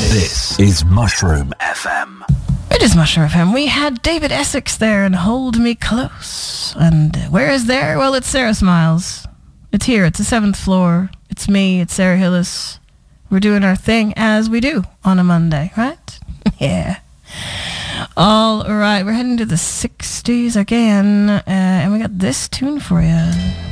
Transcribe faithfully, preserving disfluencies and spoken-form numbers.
This is Mushroom F M. It is Mushroom F M. We had David Essex there and Hold Me Close. And where is there? Well, it's Sarah Smiles. It's here. It's the seventh floor. It's me. It's Sarah Hillis. We're doing our thing as we do on a Monday, right? Yeah. All right. We're heading to the sixties again. Uh, and we got this tune for you.